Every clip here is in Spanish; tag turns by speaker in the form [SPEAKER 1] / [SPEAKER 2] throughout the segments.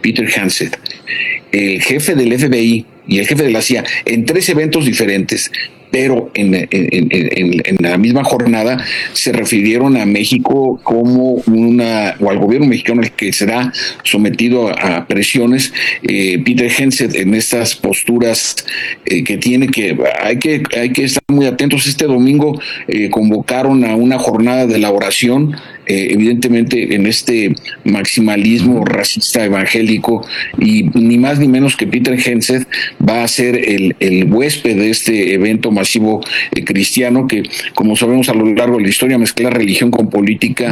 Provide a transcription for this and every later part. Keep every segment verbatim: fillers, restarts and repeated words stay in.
[SPEAKER 1] Peter Hegseth, el jefe del F B I y el jefe de la C I A, en tres eventos diferentes, pero en, en, en, en la misma jornada se refirieron a México como una, o al gobierno mexicano, el que será sometido a, a presiones. eh, Peter Hegseth, en estas posturas eh, que tiene, que hay que hay que estar muy atentos. Este domingo eh, convocaron a una jornada de la oración, eh, evidentemente en este maximalismo racista evangélico, y ni más ni menos que Peter Hegseth va a ser el, el huésped de este evento masivo eh, cristiano, que, como sabemos, a lo largo de la historia, mezclar religión con política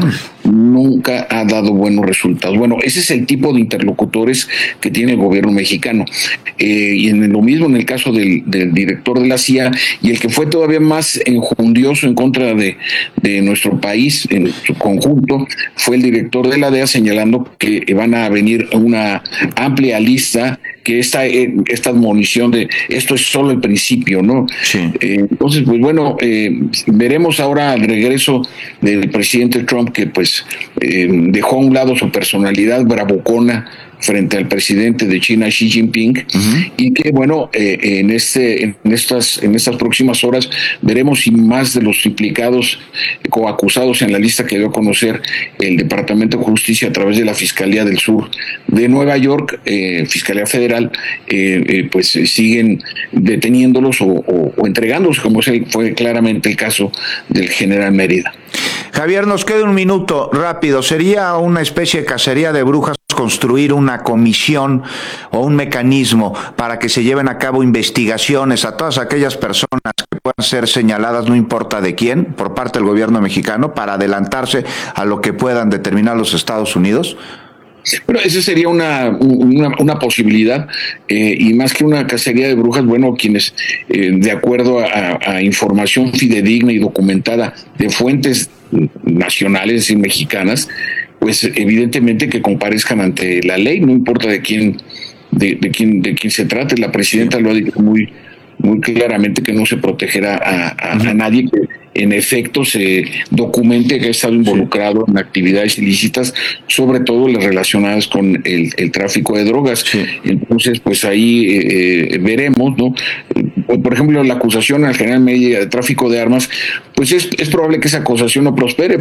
[SPEAKER 1] nunca ha dado buenos resultados. Bueno, ese es el tipo de interlocutores que tiene el gobierno mexicano. Eh, y en lo mismo en el caso del, del director de la C I A, y el que fue todavía más enjundioso en contra de, de nuestro país en su conjunto, fue el director de la D E A, señalando que van a venir una amplia lista, que esta, esta admonición de esto es solo el principio, ¿no? Sí. Eh, entonces, pues bueno, eh, veremos ahora al regreso del presidente Trump, que pues eh, dejó a un lado su personalidad bravucona frente al presidente de China, Xi Jinping, uh-huh. y que bueno, eh, en este, en estas, en estas próximas horas veremos si más de los implicados coacusados en la lista que dio a conocer el Departamento de Justicia a través de la Fiscalía del Sur de Nueva York, eh, Fiscalía Federal, eh, eh, pues eh, siguen deteniéndolos o, o, o entregándolos, como fue claramente el caso del general Mérida.
[SPEAKER 2] Javier, nos queda un minuto rápido. ¿Sería una especie de cacería de brujas construir una comisión o un mecanismo para que se lleven a cabo investigaciones a todas aquellas personas que puedan ser señaladas, no importa de quién, por parte del gobierno mexicano, para adelantarse a lo que puedan determinar los Estados Unidos?
[SPEAKER 1] Bueno, esa sería una, una, una posibilidad, eh, y más que una cacería de brujas, bueno, quienes, eh, de acuerdo a, a información fidedigna y documentada de fuentes nacionales y mexicanas, pues evidentemente que comparezcan ante la ley, no importa de quién, de, de quién, de quién se trate. La presidenta lo ha dicho muy, muy claramente, que no se protegerá a, a, a nadie que en efecto se documente que ha estado involucrado sí. en actividades ilícitas, sobre todo las relacionadas con el, el tráfico de drogas. Sí. Entonces, pues ahí eh, veremos, ¿no? Por ejemplo, la acusación al general Mérida de tráfico de armas, pues es, es probable que esa acusación no prospere.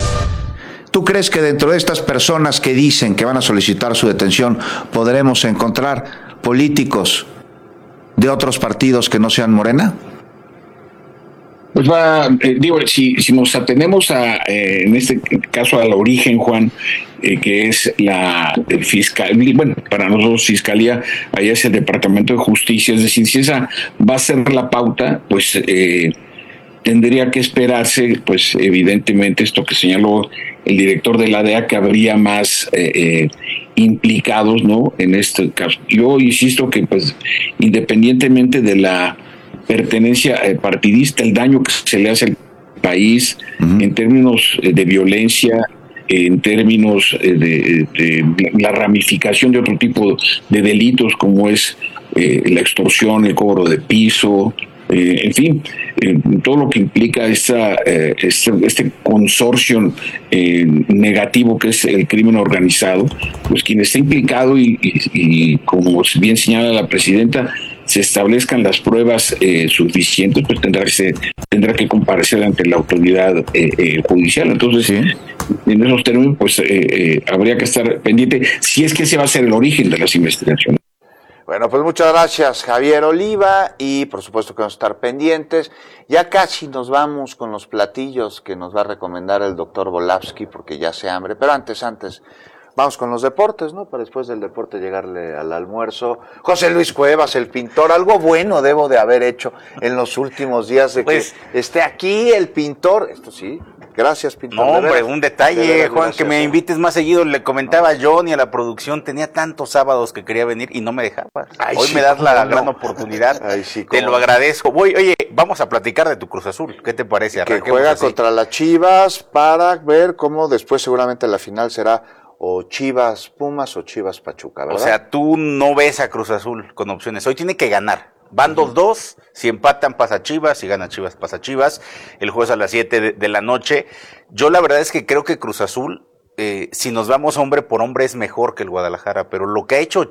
[SPEAKER 2] ¿Tú crees que dentro de estas personas que dicen que van a solicitar su detención podremos encontrar políticos de otros partidos que no sean Morena?
[SPEAKER 1] Pues va, eh, digo, si, si nos atenemos a, eh, en este caso al origen, Juan, eh, que es la fiscal, bueno, para nosotros fiscalía, allá es el Departamento de Justicia, es decir, si esa va a ser la pauta, pues eh, tendría que esperarse, pues evidentemente esto que señaló el director de la D E A, que habría más eh, eh, implicados, ¿no? En este caso. Yo insisto que, pues, independientemente de la pertenencia eh, partidista, el daño que se le hace al país uh-huh. en términos eh, de violencia, en términos eh, de, de, de la ramificación de otro tipo de delitos, como es eh, la extorsión, el cobro de piso, eh, en fin, eh, todo lo que implica esta, eh, este, este consorcio eh, negativo que es el crimen organizado, pues quien está implicado y, y, y como bien señala la presidenta, se establezcan las pruebas eh, suficientes, pues tendrá que se, tendrá que comparecer ante la autoridad eh, eh, judicial. Entonces, ¿sí? En esos términos, pues eh, eh, habría que estar pendiente si es que ese va a ser el origen de las investigaciones.
[SPEAKER 2] Bueno, pues muchas gracias, Javier Oliva, y por supuesto que vamos a estar pendientes. Ya casi nos vamos con los platillos que nos va a recomendar el doctor Volavsky, porque ya se hambre, pero antes, antes... Vamos con los deportes, ¿no? Para después del deporte llegarle al almuerzo. José Luis Cuevas, el pintor, algo bueno debo de haber hecho en los últimos días de pues, que esté aquí el pintor. Esto sí, gracias, pintor.
[SPEAKER 3] No, hombre, un detalle, veras, Juan, gracias, que me invites más seguido. Le comentaba no. a John y a la producción, tenía tantos sábados que quería venir y no me dejaba. Ay, Hoy sí, me das la no. gran oportunidad. Ay, sí, te lo agradezco. Voy, oye, vamos a platicar de tu Cruz Azul. ¿Qué te parece?
[SPEAKER 2] Que juega así. Contra las Chivas para ver cómo después seguramente la final será o Chivas Pumas o Chivas Pachuca, ¿verdad?
[SPEAKER 3] O sea, tú no ves a Cruz Azul con opciones. Hoy tiene que ganar. Van dos dos, uh-huh. si empatan pasa Chivas, si gana Chivas pasa Chivas. El jueves a las siete de, de la noche. Yo la verdad es que creo que Cruz Azul, eh, si nos vamos hombre por hombre, es mejor que el Guadalajara, pero lo que ha hecho